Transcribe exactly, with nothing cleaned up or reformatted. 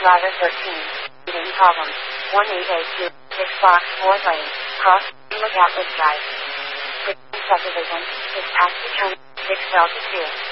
Ladder thirteen. Eating problem. one eight eight two. six box four lane. Cross. Lookout with guide. Subdivision. six Ashley County. six Delta two.